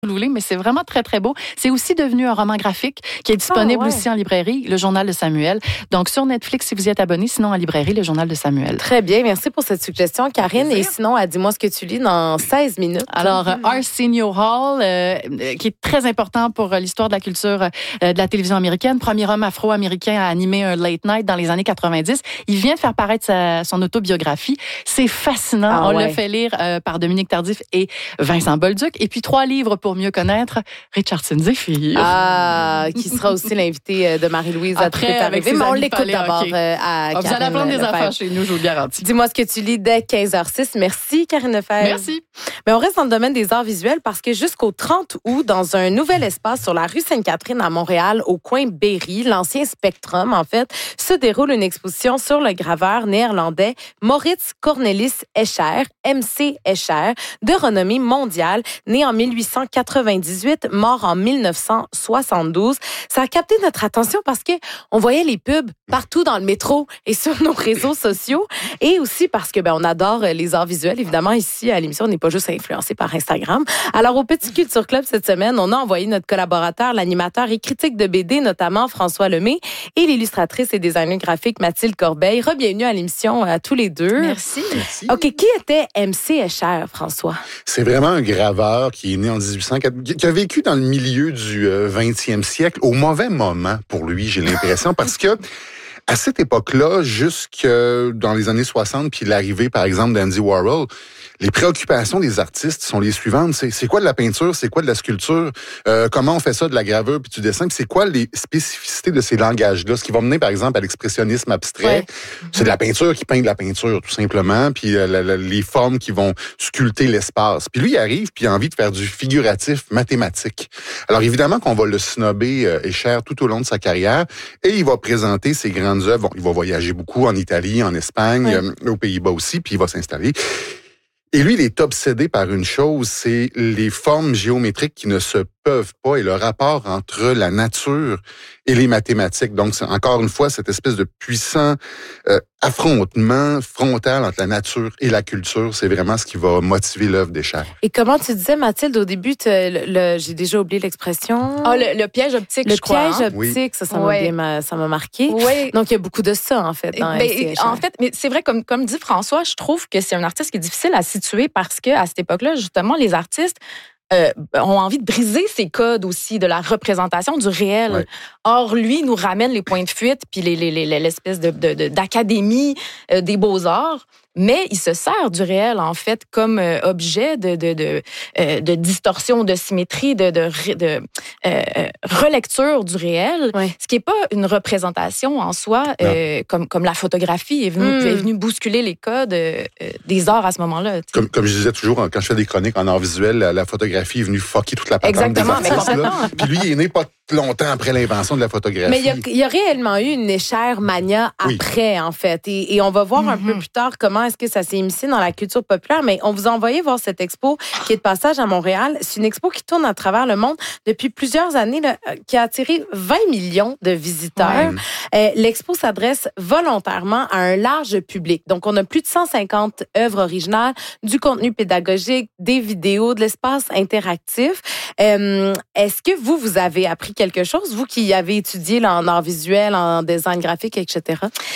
vous voulez, mais c'est vraiment très, très beau. C'est aussi devenu un roman graphique qui est disponible aussi en librairie, Le Journal de Samuel. Donc, sur Netflix, si vous y êtes abonné, sinon en librairie, Le Journal de Samuel. Très bien, merci pour cette suggestion, Karine. Et sinon, dis-moi ce que tu lis dans 16 minutes. Alors, Arsenio Hall, qui est très important pour l'histoire de la culture de la télévision américaine, premier homme afro-américain à animer un late night dans les années 90. Il vient de faire paraître son autobiographie. C'est fascinant. On l'a fait lire par Dominique Tardif et Vincent Bolduc. Et puis, 3 livres pour mieux connaître Richardson Zephyr. Qui sera aussi l'invité de Marie-Louise à Tout est arrivé. Mais on l'écoute d'abord à Karine. Vous allez apprendre des affaires chez nous, je vous le garantis. Dis-moi ce que tu lis dès 15h06. Merci, Karine Lefebvre. Merci. Mais on reste dans le domaine des arts visuels parce que jusqu'au 30 août, dans un nouvel espace sur la rue Sainte-Catherine à Montréal, au coin Berry, l'ancien Spectrum, en fait, se déroule une exposition sur le graveur néerlandais Maurits Cornelis Escher, MC Escher, de renommée mondiale, né en 1898, mort en 1972. Ça a capté notre attention parce que on voyait les pubs partout dans le métro et sur nos réseaux sociaux, et aussi parce que on adore les arts visuels. Évidemment, ici à l'émission, on n'est pas juste influencé par Instagram. Alors au Petit Culture Club cette semaine, on a envoyé notre collaborateur, l'animateur et critique de BD, notamment François Lemay, et l'illustratrice et designer graphique Mathilde Corbeil. Re-bienvenue à l'émission à tous les deux. Merci. OK, qui était MC Escher, François? C'est vraiment un graveur qui est né en 1804, qui a vécu dans le milieu du 20e siècle, au mauvais moment pour lui, j'ai l'impression, parce que à cette époque-là, jusque dans les années 60, puis l'arrivée, par exemple, d'Andy Warhol, les préoccupations des artistes sont les suivantes. C'est quoi de la peinture? C'est quoi de la sculpture? Comment on fait ça de la gravure puis du dessin? Puis c'est quoi les spécificités de ces langages-là? Ce qui va mener, par exemple, à l'expressionnisme abstrait. C'est de la peinture qui peint de la peinture, tout simplement. Puis les formes qui vont sculpter l'espace. Puis lui, il arrive puis il a envie de faire du figuratif mathématique. Alors évidemment qu'on va le snobber Escher tout au long de sa carrière. Et il va présenter ses grandes œuvres. Bon, il va voyager beaucoup en Italie, en Espagne, aux Pays-Bas aussi, puis il va s'installer. Et lui, il est obsédé par une chose, c'est les formes géométriques qui ne se peuvent pas et le rapport entre la nature et les mathématiques. Donc, c'est encore une fois cette espèce de puissant affrontement frontal entre la nature et la culture. C'est vraiment ce qui va motiver l'œuvre d'Escher. Et comment tu disais, Mathilde, au début, j'ai déjà oublié l'expression. Le piège optique, je crois. Le piège optique, ça m'a marqué. Oui. Donc, il y a beaucoup de ça, en fait. En fait, mais c'est vrai, comme dit François, je trouve que c'est un artiste qui est difficile à situer parce que à cette époque-là, justement, les artistes ont envie de briser ces codes aussi de la représentation du réel. Ouais. Or, lui nous ramène les points de fuite puis l'espèce d'académie des beaux-arts. Mais il se sert du réel, en fait, comme objet de distorsion, de symétrie, de relecture du réel, ce qui n'est pas une représentation en soi, comme la photographie est venue bousculer les codes des arts à ce moment-là. Comme je disais toujours, quand je fais des chroniques en art visuel, la photographie est venue fucker toute la patente des artistes-là. Puis lui, il est né pas longtemps après l'invention de la photographie. Mais il y a réellement eu une Escher mania après, en fait. Et on va voir un peu plus tard comment est-ce que ça s'est immiscé dans la culture populaire. Mais on vous a envoyé voir cette expo qui est de passage à Montréal. C'est une expo qui tourne à travers le monde depuis plusieurs années, là, qui a attiré 20 millions de visiteurs. L'expo s'adresse volontairement à un large public. Donc, on a plus de 150 œuvres originales, du contenu pédagogique, des vidéos, de l'espace interactif. Est-ce que vous avez appris quelque chose, vous qui avez étudié là, en art visuel, en design graphique, etc.?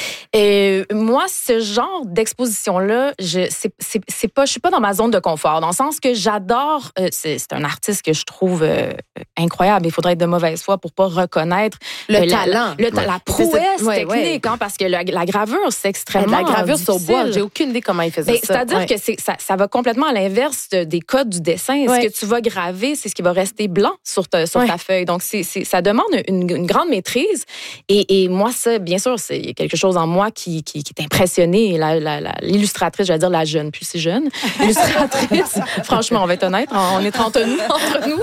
Moi, ce genre d'exposition-là, je suis pas dans ma zone de confort, dans le sens que j'adore, c'est un artiste que je trouve incroyable. Il faudrait être de mauvaise foi pour pas reconnaître le talent. La prouesse technique, hein, parce que la gravure, c'est extrêmement la gravure difficile. sur bois, j'ai aucune idée comment il faisait ça. C'est-à-dire que ça va complètement à l'inverse des codes du dessin. Ce que tu vas graver, c'est ce qui va rester blanc sur ta feuille. Donc, ça demande une grande maîtrise. Et moi, ça, bien sûr, c'est quelque chose en moi qui est impressionné. L'illustratrice, je vais dire la jeune, plus si jeune. L'illustratrice, franchement, on va être honnête, on est entre nous.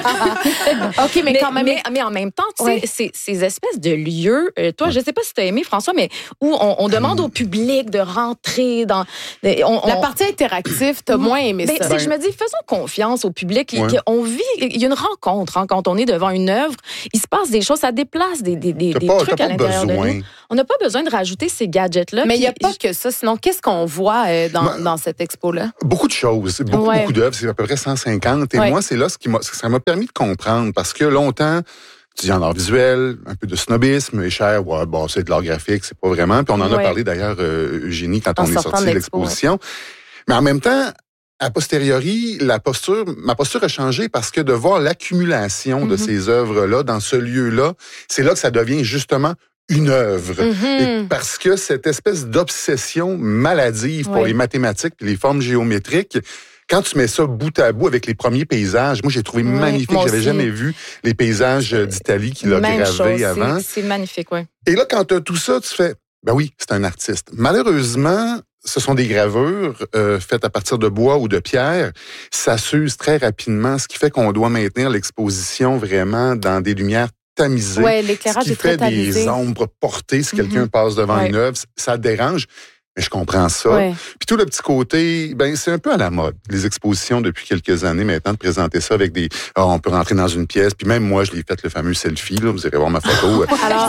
OK, mais quand même. Mais en même temps, tu sais, ces espèces de lieux, toi, je sais pas si tu as aimé, François, mais où on demande au public de rentrer dans... La partie interactive, tu as moins aimé ça. Je me dis, faisons confiance au public. On vit il y a une rencontre quand on est devant une œuvre. Il se passe des choses, ça déplace des trucs à l'intérieur de nous. On n'a pas besoin de rajouter ces gadgets-là. Mais il n'y a pas que ça. Sinon, qu'est-ce qu'on voit dans cette expo-là? Beaucoup de choses. Beaucoup d'œuvres. C'est à peu près 150. Et moi, c'est là ça m'a permis de comprendre. Parce que longtemps, tu dis en art visuel, un peu de snobisme, Escher, c'est de l'art graphique, c'est pas vraiment. Puis on en a parlé d'ailleurs, Eugénie, quand on est sorti de l'exposition. Mais en même temps, a posteriori, ma posture a changé parce que de voir l'accumulation de ces œuvres-là dans ce lieu-là, c'est là que ça devient justement une œuvre. Et parce que cette espèce d'obsession maladive pour les mathématiques et les formes géométriques, quand tu mets ça bout à bout avec les premiers paysages, moi j'ai trouvé magnifique. J'avais jamais vu les paysages d'Italie qu'il a gravés avant. C'est magnifique, oui. Et là, quand tu as tout ça, tu fais, ben oui, c'est un artiste. Malheureusement, ce sont des gravures faites à partir de bois ou de pierre. Ça s'use très rapidement, ce qui fait qu'on doit maintenir l'exposition vraiment dans des lumières tamisées. Oui, l'éclairage est très tamisé. Ce qui fait des ombres portées si quelqu'un passe devant une œuvre. Ça dérange. Mais je comprends ça. Ouais. Puis tout le petit côté, c'est un peu à la mode. Les expositions depuis quelques années maintenant de présenter ça avec on peut rentrer dans une pièce. Puis même moi, je l'ai fait le fameux selfie. Là, vous irez voir ma photo. Alors,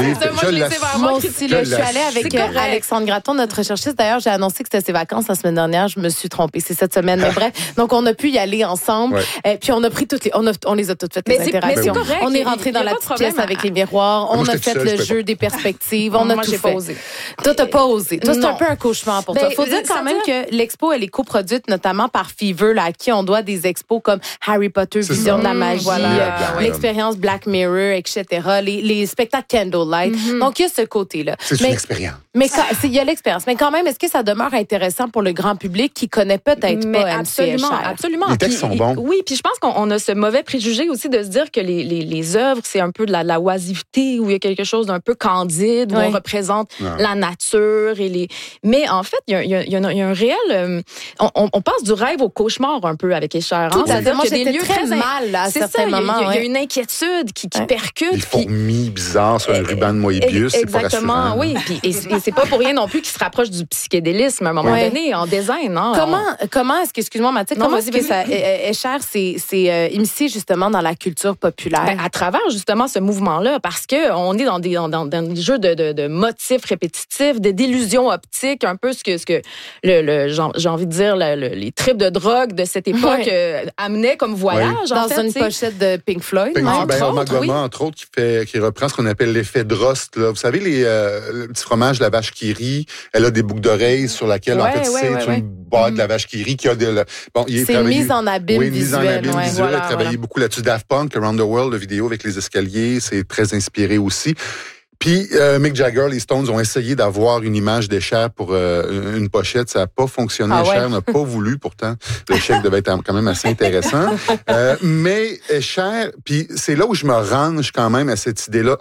moi aussi, je suis allée avec Alexandre Gratton, notre recherchiste. D'ailleurs, j'ai annoncé que c'était ses vacances la semaine dernière. Je me suis trompée. C'est cette semaine. Mais bref, donc on a pu y aller ensemble. Puis on a pris on les a toutes faites, les interactions. Mais c'est correct, on est rentré dans la petite pièce avec les miroirs. On a fait le jeu des perspectives. On a tout fait. Toi, t'as pas osé. Toi, c'est un peu un cauchemar pour toi. Faut dire quand même que l'expo, elle est coproduite notamment par Fever, là, à qui on doit des expos comme Harry Potter, Vision de la magie, l'expérience Black Mirror, etc., les spectacles Candlelight. Donc, il y a ce côté-là. C'est une expérience. Mais il y a l'expérience. Mais quand même, est-ce que ça demeure intéressant pour le grand public qui connaît peut-être pas absolument, MC Escher? absolument. Les textes sont bons. Oui, puis je pense qu'on a ce mauvais préjugé aussi de se dire que les œuvres, c'est un peu de la oisiveté, où il y a quelque chose d'un peu candide, où on représente la nature Mais en fait, il y a un réel... on passe du rêve au cauchemar un peu avec Escher. Tout à fait. Moi, j'étais très mal à certains moments. Il y a une inquiétude qui percute. Les fourmis bizarres sur un ruban de Moebius, c'est pas rassurant. Exactement, oui. Et c'est pas pour rien non plus qu'il se rapproche du psychédélisme à un moment donné, en design. Hein, comment est-ce que, excuse-moi Mathilde, comment est-ce que Escher s'est immiscé justement dans la culture populaire? À travers justement ce mouvement-là, parce qu'on est dans des jeux de motifs répétitifs, d'illusions optiques, un peu ce que j'ai envie de dire, les tripes de drogue de cette époque amenaient comme voyage. Dans une pochette de Pink Floyd. Entre autres, qui reprend ce qu'on appelle l'effet Drost. Là. Vous savez, le petit fromage de la vache qui rit, elle a des boucles d'oreilles sur laquelle, c'est une boîte de la vache qui rit qui a c'est une mise en abîme visuelle. Mise en abîme visuelle. Elle a travaillé beaucoup là-dessus. Daft Punk, Around the World, la vidéo avec les escaliers, c'est très inspiré aussi. Puis Mick Jagger, les Stones ont essayé d'avoir une image d'Escher pour une pochette. Ça n'a pas fonctionné. Escher n'a pas voulu. Pourtant, le chèque devait être quand même assez intéressant. Mais Escher, puis c'est là où je me range quand même à cette idée-là.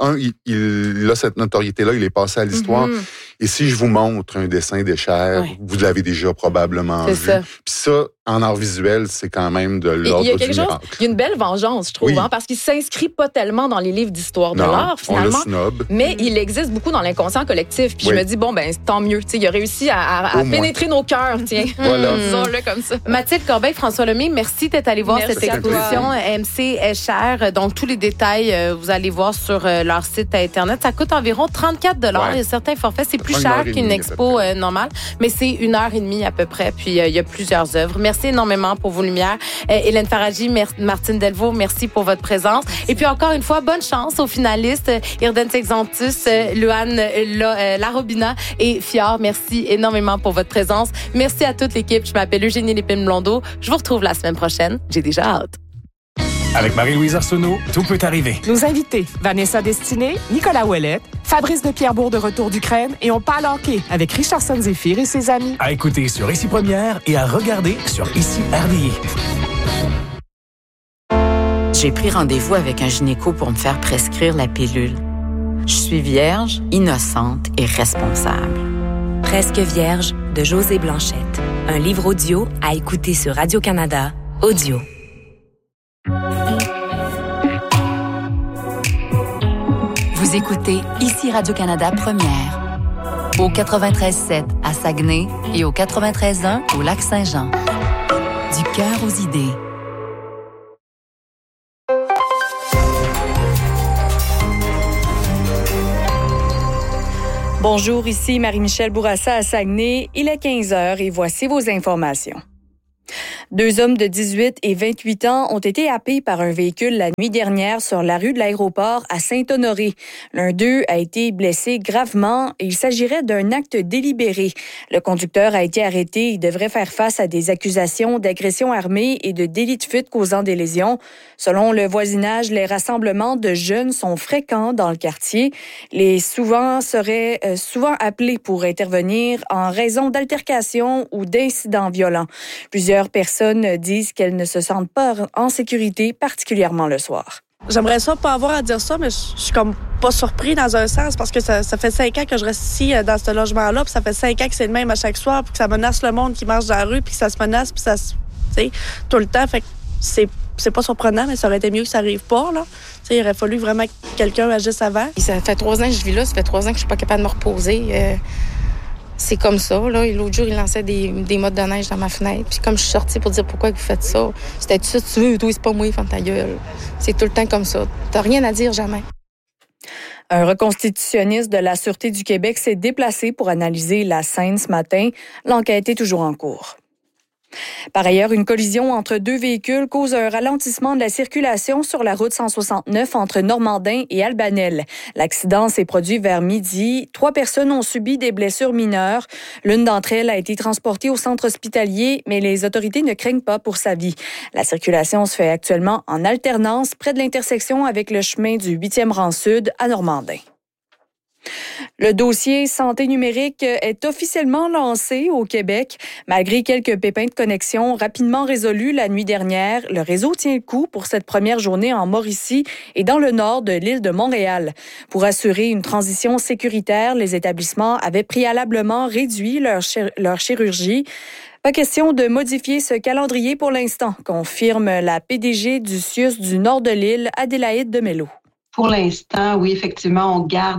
Il a cette notoriété-là, il est passé à l'histoire. Et si je vous montre un dessin d'Escher, vous l'avez déjà probablement vu. Puis ça, en art visuel, c'est quand même de l'ordre du miracle. Il y a une belle vengeance, je trouve, parce qu'il s'inscrit pas tellement dans les livres d'histoire de l'art, finalement. On le snob. Mais il existe beaucoup dans l'inconscient collectif. Puis je me dis, tant mieux. Il a réussi à pénétrer nos cœurs, tiens. Voilà. Disons-le comme ça. Mathilde Corbeil, François Lemay, merci d'être allé voir cette exposition MC Escher. Donc, tous les détails, vous allez voir sur leur site Internet. Ça coûte environ 34 $. Il y a certains forfaits. C'est plus cher qu'une expo normale, mais c'est 1h30 à peu près. Puis, il y a plusieurs œuvres. Merci énormément pour vos lumières. Hélène Faradji, Martine Delvaux, merci pour votre présence. Et puis, encore une fois, bonne chance aux finalistes Irden Sexantus, Luan Larobina et Fior. Merci énormément pour votre présence. Merci à toute l'équipe. Je m'appelle Eugénie Lépine-Blondeau. Je vous retrouve la semaine prochaine. J'ai déjà hâte. Avec Marie-Louise Arsenault, tout peut arriver. Nos invités, Vanessa Destinée, Nicolas Ouellette, Fabrice de Pierrebourg de retour d'Ukraine et on parle hockey avec Richardson Zephyr et ses amis. À écouter sur Ici Première et à regarder sur Ici RDI. J'ai pris rendez-vous avec un gynéco pour me faire prescrire la pilule. Je suis vierge, innocente et responsable. Presque vierge de Josée Blanchette. Un livre audio à écouter sur Radio-Canada Audio. Vous écoutez Ici Radio-Canada Première. Au 93.7 à Saguenay et au 93.1 au Lac-Saint-Jean. Du cœur aux idées. Bonjour, ici Marie-Michel Bourassa à Saguenay. Il est 15h et voici vos informations. 2 hommes de 18 et 28 ans ont été happés par un véhicule la nuit dernière sur la rue de l'aéroport à Saint-Honoré. L'un d'eux a été blessé gravement et il s'agirait d'un acte délibéré. Le conducteur a été arrêté et devrait faire face à des accusations d'agression armée et de délit de fuite causant des lésions. Selon le voisinage, les rassemblements de jeunes sont fréquents dans le quartier. Les seraient souvent appelés pour intervenir en raison d'altercations ou d'incidents violents. Plusieurs personnes disent qu'elles ne se sentent pas en sécurité, particulièrement le soir. J'aimerais ça pas avoir à dire ça, mais je suis comme pas surpris dans un sens parce que ça fait 5 ans que je reste ici dans ce logement-là, puis ça fait 5 ans que c'est le même à chaque soir, puis que ça menace le monde qui marche dans la rue, puis que ça se menace, puis ça se... Tu sais, tout le temps. Fait que c'est pas surprenant, mais ça aurait été mieux que ça arrive pas, là. Tu sais, il aurait fallu vraiment que quelqu'un agisse avant. Ça fait 3 ans que je vis là, ça fait 3 ans que je suis pas capable de me reposer. C'est comme ça, là. Et l'autre jour, il lançait des mottes de neige dans ma fenêtre. Puis comme je suis sortie pour dire pourquoi vous faites ça, c'était tout ça, tu veux, toi, c'est pas moi, ferme ta gueule. C'est tout le temps comme ça. T'as rien à dire, jamais. Un reconstitutionniste de la Sûreté du Québec s'est déplacé pour analyser la scène ce matin. L'enquête est toujours en cours. Par ailleurs, une collision entre 2 véhicules cause un ralentissement de la circulation sur la route 169 entre Normandin et Albanel. L'accident s'est produit vers midi. 3 personnes ont subi des blessures mineures. L'une d'entre elles a été transportée au centre hospitalier, mais les autorités ne craignent pas pour sa vie. La circulation se fait actuellement en alternance près de l'intersection avec le chemin du 8e rang sud à Normandin. Le dossier santé numérique est officiellement lancé au Québec. Malgré quelques pépins de connexion rapidement résolus la nuit dernière, le réseau tient le coup pour cette première journée en Mauricie et dans le nord de l'île de Montréal. Pour assurer une transition sécuritaire, les établissements avaient préalablement réduit leur chirurgie. Pas question de modifier ce calendrier pour l'instant, confirme la PDG du CIUS du nord de l'île, Adélaïde Demello. Pour l'instant, oui, effectivement, on garde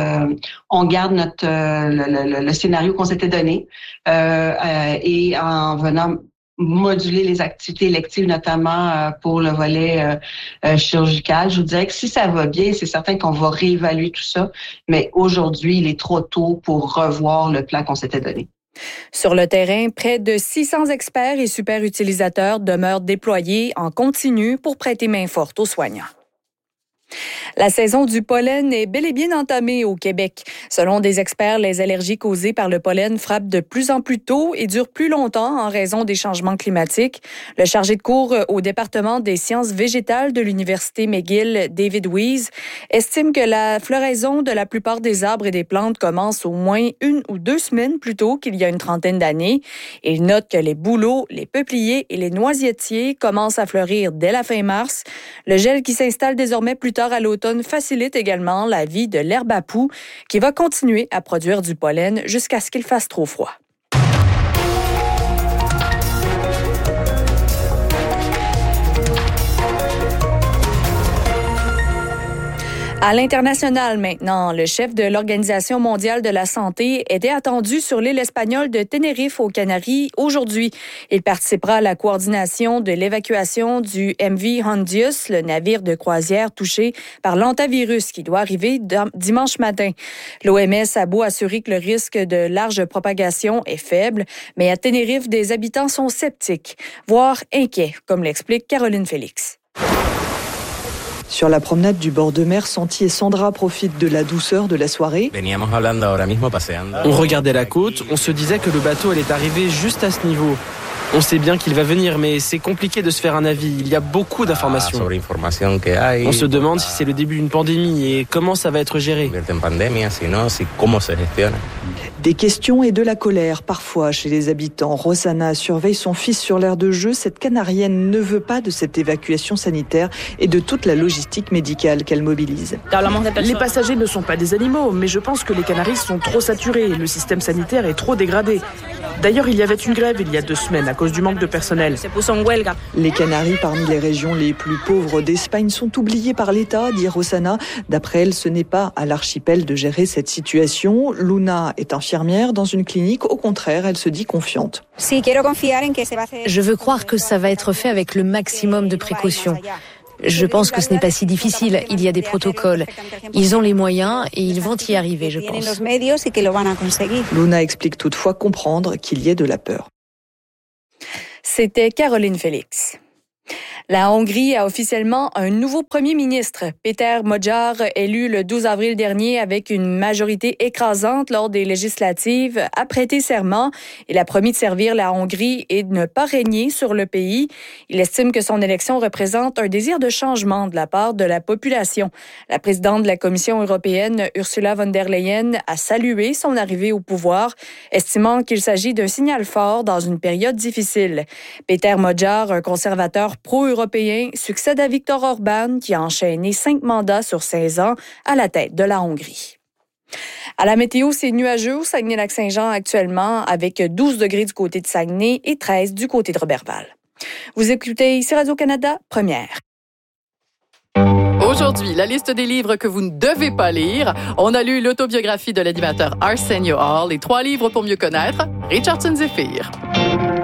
le scénario qu'on s'était donné et en venant moduler les activités électives, notamment pour le volet chirurgical. Je vous dirais que si ça va bien, c'est certain qu'on va réévaluer tout ça, mais aujourd'hui, il est trop tôt pour revoir le plan qu'on s'était donné. Sur le terrain, près de 600 experts et super utilisateurs demeurent déployés en continu pour prêter main forte aux soignants. La saison du pollen est bel et bien entamée au Québec. Selon des experts, les allergies causées par le pollen frappent de plus en plus tôt et durent plus longtemps en raison des changements climatiques. Le chargé de cours au département des sciences végétales de l'Université McGill, David Weiss, estime que la floraison de la plupart des arbres et des plantes commence au moins 1 ou 2 semaines plus tôt qu'il y a une trentaine d'années. Il note que les bouleaux, les peupliers et les noisetiers commencent à fleurir dès la fin mars. Le gel qui s'installe désormais plus tard à l'automne facilite également la vie de l'herbe à poux qui va continuer à produire du pollen jusqu'à ce qu'il fasse trop froid. À l'international maintenant, le chef de l'Organisation mondiale de la santé était attendu sur l'île espagnole de Tenerife aux Canaries aujourd'hui. Il participera à la coordination de l'évacuation du MV Hondius, le navire de croisière touché par l'hantavirus qui doit arriver dimanche matin. L'OMS a beau assurer que le risque de large propagation est faible, mais à Tenerife, des habitants sont sceptiques, voire inquiets, comme l'explique Caroline Félix. Sur la promenade du bord de mer, Santi et Sandra profitent de la douceur de la soirée. On regardait la côte, on se disait que le bateau allait arriver juste à ce niveau. On sait bien qu'il va venir, mais c'est compliqué de se faire un avis. Il y a beaucoup d'informations. On se demande si c'est le début d'une pandémie et comment ça va être géré. Des questions et de la colère, parfois, chez les habitants. Rosanna surveille son fils sur l'aire de jeu. Cette Canarienne ne veut pas de cette évacuation sanitaire et de toute la logistique médicale qu'elle mobilise. Les passagers ne sont pas des animaux, mais je pense que les Canaries sont trop saturés. Le système sanitaire est trop dégradé. D'ailleurs, il y avait une grève il y a 2 semaines à cause du manque de personnel. Les Canaries, parmi les régions les plus pauvres d'Espagne, sont oubliées par l'État, dit Rosanna. D'après elle, ce n'est pas à l'archipel de gérer cette situation. Luna est infirmière dans une clinique. Au contraire, elle se dit confiante. Je veux croire que ça va être fait avec le maximum de précautions. Je pense que ce n'est pas si difficile. Il y a des protocoles. Ils ont les moyens et ils vont y arriver, je pense. Luna explique toutefois comprendre qu'il y ait de la peur. C'était Caroline Félix. La Hongrie a officiellement un nouveau premier ministre. Péter Magyar, élu le 12 avril dernier avec une majorité écrasante lors des législatives, a prêté serment. Il a promis de servir la Hongrie et de ne pas régner sur le pays. Il estime que son élection représente un désir de changement de la part de la population. La présidente de la Commission européenne, Ursula von der Leyen, a salué son arrivée au pouvoir, estimant qu'il s'agit d'un signal fort dans une période difficile. Péter Magyar, un conservateur pro-européen, succède à Viktor Orbán, qui a enchaîné 5 mandats sur 16 ans à la tête de la Hongrie. À la météo, c'est nuageux au Saguenay-Lac-Saint-Jean actuellement, avec 12 degrés du côté de Saguenay et 13 du côté de Roberval. Vous écoutez ici Radio-Canada, première. Aujourd'hui, la liste des livres que vous ne devez pas lire. On a lu l'autobiographie de l'animateur Arsenio Hall et 3 livres pour mieux connaître Richardson Zephyr.